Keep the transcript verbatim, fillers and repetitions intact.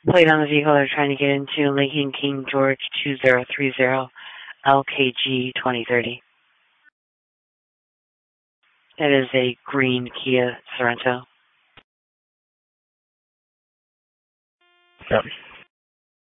Plate on the vehicle they're trying to get into, Lincoln King George two zero three zero L K G twenty thirty. That is a green Kia Sorento. Yep.